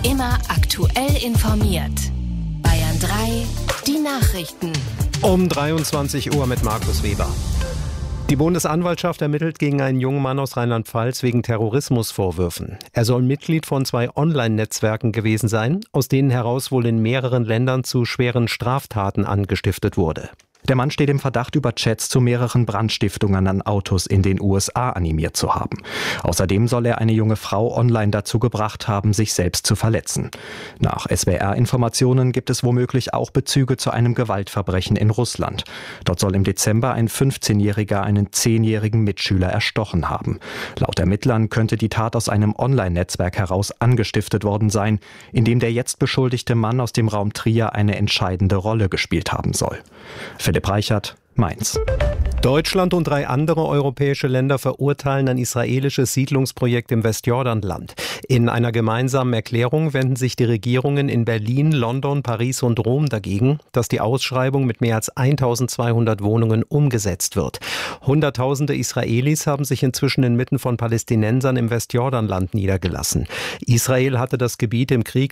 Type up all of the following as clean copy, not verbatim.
Immer aktuell informiert. Bayern 3, die Nachrichten. Um 23 Uhr mit Markus Weber. Die Bundesanwaltschaft ermittelt gegen einen jungen Mann aus Rheinland-Pfalz wegen Terrorismusvorwürfen. Er soll Mitglied von 2 Online-Netzwerken gewesen sein, aus denen heraus wohl in mehreren Ländern zu schweren Straftaten angestiftet wurde. Der Mann steht im Verdacht, über Chats zu mehreren Brandstiftungen an Autos in den USA animiert zu haben. Außerdem soll er eine junge Frau online dazu gebracht haben, sich selbst zu verletzen. Nach SWR-Informationen gibt es womöglich auch Bezüge zu einem Gewaltverbrechen in Russland. Dort soll im Dezember ein 15-Jähriger einen 10-jährigen Mitschüler erstochen haben. Laut Ermittlern könnte die Tat aus einem Online-Netzwerk heraus angestiftet worden sein, in dem der jetzt beschuldigte Mann aus dem Raum Trier eine entscheidende Rolle gespielt haben soll. Philipp Reichert, Mainz. Deutschland und 3 andere europäische Länder verurteilen ein israelisches Siedlungsprojekt im Westjordanland. In einer gemeinsamen Erklärung wenden sich die Regierungen in Berlin, London, Paris und Rom dagegen, dass die Ausschreibung mit mehr als 1200 Wohnungen umgesetzt wird. Hunderttausende Israelis haben sich inzwischen inmitten von Palästinensern im Westjordanland niedergelassen. Israel hatte das Gebiet im Krieg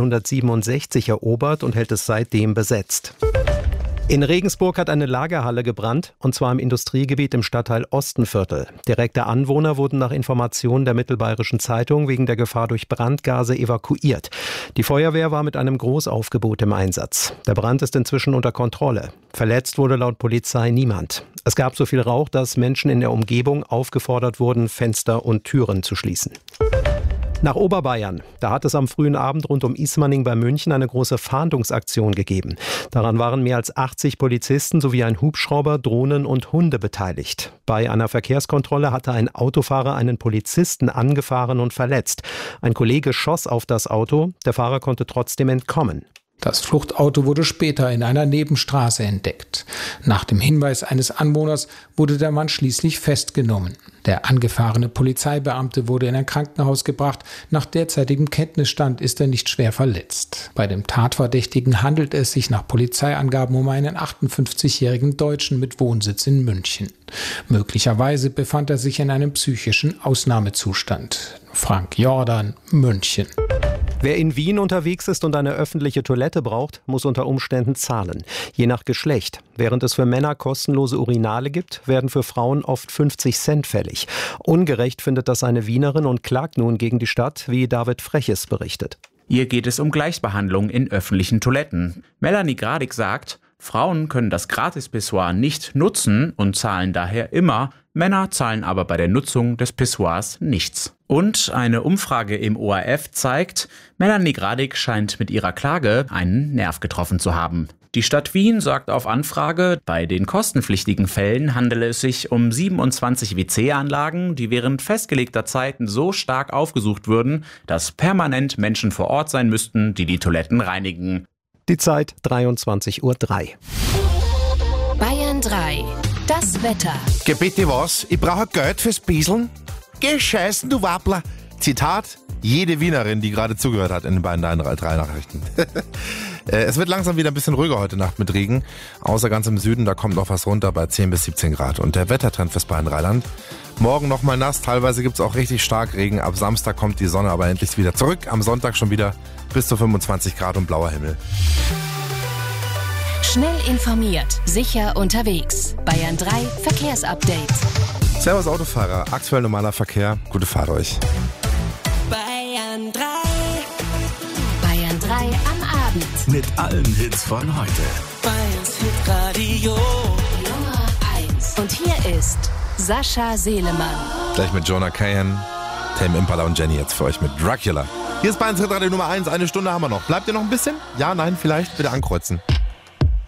1967 erobert und hält es seitdem besetzt. In Regensburg hat eine Lagerhalle gebrannt, und zwar im Industriegebiet im Stadtteil Ostenviertel. Direkte Anwohner wurden nach Informationen der Mittelbayerischen Zeitung wegen der Gefahr durch Brandgase evakuiert. Die Feuerwehr war mit einem Großaufgebot im Einsatz. Der Brand ist inzwischen unter Kontrolle. Verletzt wurde laut Polizei niemand. Es gab so viel Rauch, dass Menschen in der Umgebung aufgefordert wurden, Fenster und Türen zu schließen. Nach Oberbayern. Da hat es am frühen Abend rund um Ismaning bei München eine große Fahndungsaktion gegeben. Daran waren mehr als 80 Polizisten sowie ein Hubschrauber, Drohnen und Hunde beteiligt. Bei einer Verkehrskontrolle hatte ein Autofahrer einen Polizisten angefahren und verletzt. Ein Kollege schoss auf das Auto. Der Fahrer konnte trotzdem entkommen. Das Fluchtauto wurde später in einer Nebenstraße entdeckt. Nach dem Hinweis eines Anwohners wurde der Mann schließlich festgenommen. Der angefahrene Polizeibeamte wurde in ein Krankenhaus gebracht. Nach derzeitigem Kenntnisstand ist er nicht schwer verletzt. Bei dem Tatverdächtigen handelt es sich nach Polizeiangaben um einen 58-jährigen Deutschen mit Wohnsitz in München. Möglicherweise befand er sich in einem psychischen Ausnahmezustand. Frank Jordan, München. Wer in Wien unterwegs ist und eine öffentliche Toilette braucht, muss unter Umständen zahlen. Je nach Geschlecht. Während es für Männer kostenlose Urinale gibt, werden für Frauen oft 50 Cent fällig. Ungerecht findet das eine Wienerin und klagt nun gegen die Stadt, wie David Freches berichtet. Ihr geht es um Gleichbehandlung in öffentlichen Toiletten. Melanie Gradig sagt, Frauen können das Gratis-Pissoir nicht nutzen und zahlen daher immer. Männer zahlen aber bei der Nutzung des Pissoirs nichts. Und eine Umfrage im ORF zeigt, Melanie Gradig scheint mit ihrer Klage einen Nerv getroffen zu haben. Die Stadt Wien sagt auf Anfrage, bei den kostenpflichtigen Fällen handele es sich um 27 WC-Anlagen, die während festgelegter Zeiten so stark aufgesucht würden, dass permanent Menschen vor Ort sein müssten, die die Toiletten reinigen. Die Zeit 23:03 Uhr. Bayern 3, das Wetter. Geh bitte was, ich brauche Geld fürs Bieseln. Geh scheißen, du Wappler. Zitat, jede Wienerin, die gerade zugehört hat in den beiden 3 Nachrichten. Es wird langsam wieder ein bisschen ruhiger heute Nacht mit Regen. Außer ganz im Süden, da kommt noch was runter bei 10 bis 17 Grad. Und der Wettertrend fürs Bayern-Rheinland. Morgen nochmal nass, teilweise gibt's auch richtig stark Regen. Ab Samstag kommt die Sonne aber endlich wieder zurück. Am Sonntag schon wieder bis zu 25 Grad und blauer Himmel. Schnell informiert, sicher unterwegs. Bayern 3 Verkehrsupdate. Servus Autofahrer, aktuell normaler Verkehr. Gute Fahrt euch. Bayern 3. Bayern 3 am Abend. Mit allen Hits von heute. Bayerns Hitradio Nummer 1. Und hier ist Sascha Selemann. Gleich mit Jonah Cayan, Tame Impala und Jenny jetzt für euch mit Dracula. Hier ist Bayerns Hitradio Nummer 1. Eine Stunde haben wir noch. Bleibt ihr noch ein bisschen? Ja, nein, vielleicht? Bitte ankreuzen.